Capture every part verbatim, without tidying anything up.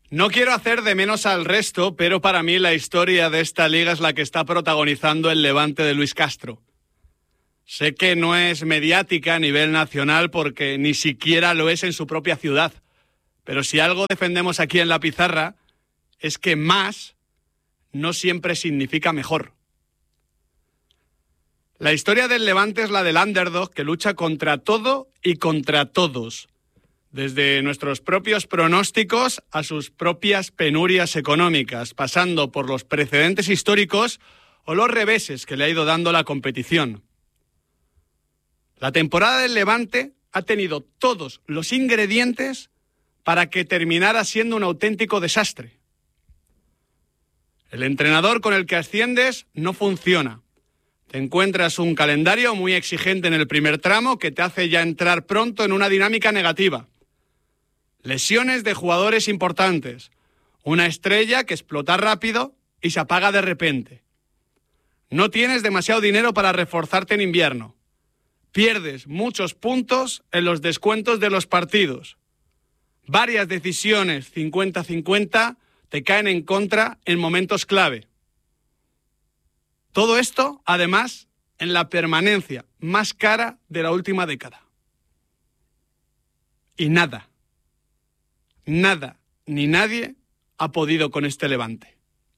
No quiero hacer de menos al resto, pero para mí la historia de esta liga es la que está protagonizando el Levante de Luis Castro. Sé que no es mediática a nivel nacional porque ni siquiera lo es en su propia ciudad, pero si algo defendemos aquí en La Pizarra es que más no siempre significa mejor. La historia del Levante es la del underdog que lucha contra todo y contra todos, desde nuestros propios pronósticos a sus propias penurias económicas, pasando por los precedentes históricos o los reveses que le ha ido dando la competición. La temporada del Levante ha tenido todos los ingredientes para que terminara siendo un auténtico desastre. El entrenador con el que asciendes no funciona. Te encuentras un calendario muy exigente en el primer tramo que te hace ya entrar pronto en una dinámica negativa. Lesiones de jugadores importantes, una estrella que explota rápido y se apaga de repente. No tienes demasiado dinero para reforzarte en invierno. Pierdes muchos puntos en los descuentos de los partidos. Varias decisiones cincuenta cincuenta te caen en contra en momentos clave. Todo esto, además, en la permanencia más cara de la última década. Y nada, nada ni nadie ha podido con este Levante.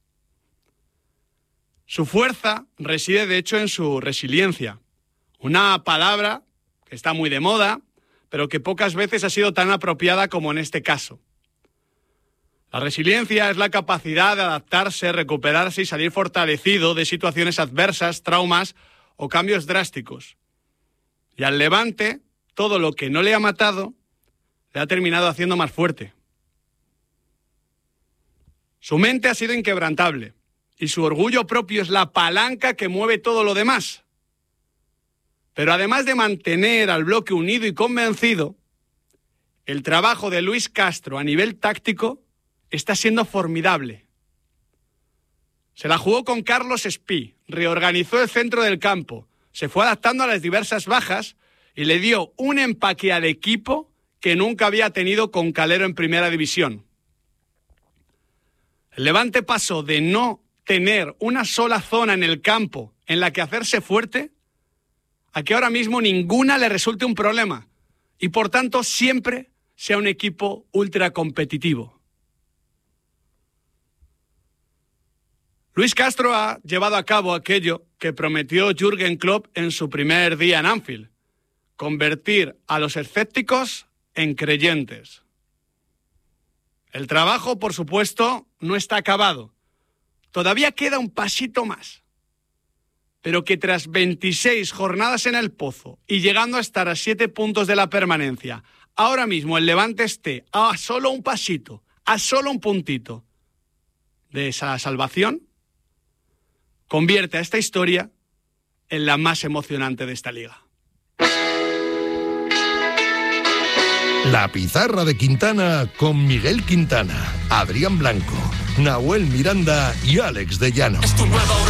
Su fuerza reside, de hecho, en su resiliencia. Una palabra que está muy de moda, pero que pocas veces ha sido tan apropiada como en este caso. La resiliencia es la capacidad de adaptarse, recuperarse y salir fortalecido de situaciones adversas, traumas o cambios drásticos. Y al Levante, todo lo que no le ha matado, le ha terminado haciendo más fuerte. Su mente ha sido inquebrantable y su orgullo propio es la palanca que mueve todo lo demás. Pero además de mantener al bloque unido y convencido, el trabajo de Luis Castro a nivel táctico está siendo formidable. Se la jugó con Carlos Espí, reorganizó el centro del campo, se fue adaptando a las diversas bajas y le dio un empaque al equipo que nunca había tenido con Calero en primera división. El Levante pasó de no tener una sola zona en el campo en la que hacerse fuerte a que ahora mismo ninguna le resulte un problema y por tanto siempre sea un equipo ultra competitivo. Luis Castro ha llevado a cabo aquello que prometió Jürgen Klopp en su primer día en Anfield: convertir a los escépticos en creyentes. El trabajo, por supuesto, no está acabado. Todavía queda un pasito más. Pero que tras veintiséis jornadas en el pozo y llegando a estar a siete puntos de la permanencia, ahora mismo el Levante esté a solo un pasito, a solo un puntito de esa salvación, convierte a esta historia en la más emocionante de esta liga. La Pizarra de Quintana con Miguel Quintana, Adrián Blanco, Nahuel Miranda y Alex de Llano.